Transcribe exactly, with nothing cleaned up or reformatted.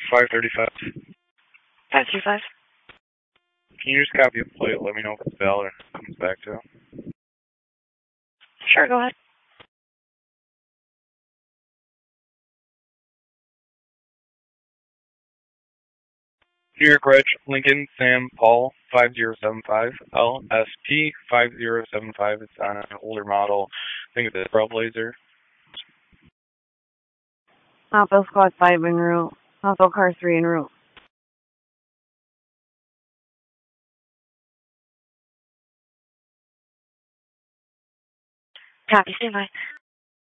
five thirty-five. five two five. Can you just copy a plate? Let me know if it's valid and it comes back to. Sure, go ahead. New York Reg, Lincoln, Sam, Paul, five zero seven five, L S P five zero seven five. It's on an older model. I think it's a Trailblazer. Alpha Squad five en route. Alpha Car three en route. Copy, stand by.